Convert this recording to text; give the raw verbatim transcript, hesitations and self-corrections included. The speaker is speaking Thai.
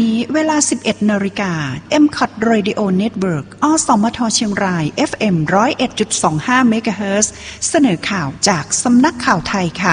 นี้เวลา สิบเอ็ด นาฬิกา เอ็ม ซี โอ ที Radio Network อสมทเชียงราย เอฟ เอ็ม หนึ่งศูนย์เอ็ดจุดสองห้า เมกะเฮิรตซ์ เสนอข่าวจากสำนักข่าวไทยค่ะ